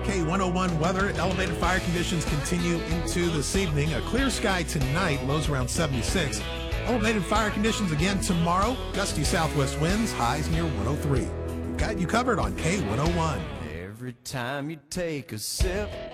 K101 weather. Elevated fire conditions continue into this evening. A clear sky tonight, lows around 76. Elevated fire conditions again tomorrow. Gusty southwest winds, highs near 103. We've got you covered on K101. Every time you take a sip